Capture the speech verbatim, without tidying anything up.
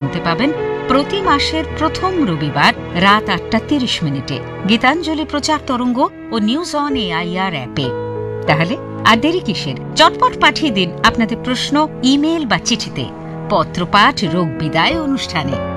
শুনতে পাবেন প্রতি মাসের প্রথম রবিবার রাত আটটা তিরিশ মিনিটে গীতাঞ্জলি প্রচার তরঙ্গ ও নিউজ অন এআইআর অ্যাপে। তাহলে আর দেরি কিসের, চটপট পাঠিয়ে দিন আপনাদের প্রশ্ন ইমেল বা চিঠিতে। পত্রপাঠ রোগ বিদায় অনুষ্ঠানে।